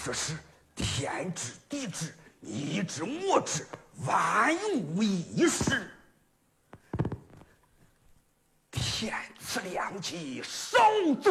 这是天知地知，你知我知，万有一失。天赐良机，手足